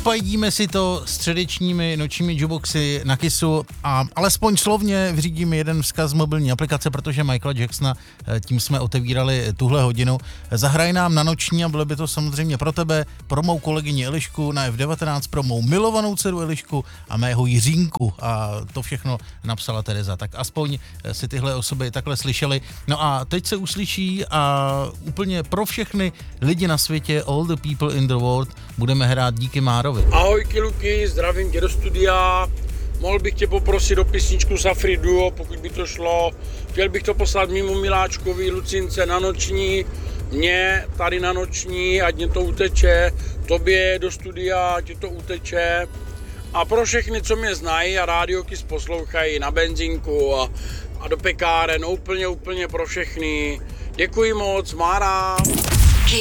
ufajdíme si to středečními nočními jukeboxy na Kissu a alespoň slovně vyřídíme jeden vzkaz mobilní aplikace, protože Michaela Jacksona, tím jsme otevírali tuhle hodinu. Zahraj nám na noční a bylo by to samozřejmě pro tebe, pro mou kolegyni Elišku na F19, pro mou milovanou dceru Elišku a mého Jiřínku. A to všechno napsala Tereza. Tak aspoň si tyhle osoby takhle slyšeli. No a teď se uslyší a úplně pro všechny lidi na světě, all the people in the world, budeme hrát Díky Márovi. Ahoj Kiluky, zdravím tě do studia. Mohl bych tě poprosit o písničku Safri Duo, pokud by to šlo. Chtěl bych to poslat mimo Miláčkovi, Lucince na noční, mě tady na noční, ať mě to uteče, tobě do studia, ať ti to uteče. A pro všechny, co mě znají a Rádio Kiss poslouchají na benzínku a do pekáren, úplně pro všechny. Děkuji moc, Mára.